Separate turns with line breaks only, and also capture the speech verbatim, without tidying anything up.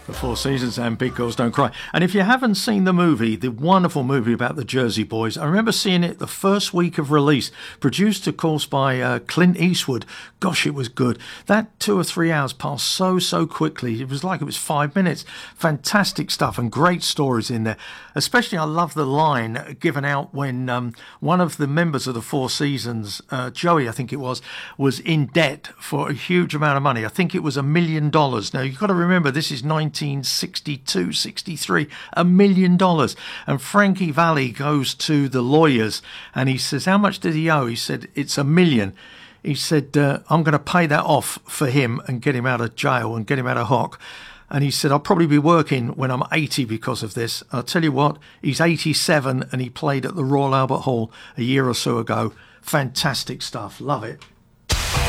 The Four Seasons and Big Girls Don't Cry. And if you haven't seen the movie, the wonderful movie about the Jersey Boys, I remember seeing it the first week of release, produced, of course, by uh, Clint Eastwood. Gosh, it was good. That two or three hours passed so, so quickly. It was like it was five minutes. Fantastic stuff and great stories in there. Especially, I love the line given out when um, one of the members of the Four Seasons, uh, Joey, I think it was, was in debt for a huge amount of money. I think it was a million dollars. Now, you've got to remember, this is nineteen sixty-two, sixty-three, a million dollars. And Frankie Valli goes to the lawyers and he says, how much did he owe? He said, it's a million. He said, uh, I'm going to pay that off for him and get him out of jail and get him out of hock. And he said, I'll probably be working when I'm eighty because of this. I'll tell you what, he's eighty-seven and he played at the Royal Albert Hall a year or so ago. Fantastic stuff. Love it.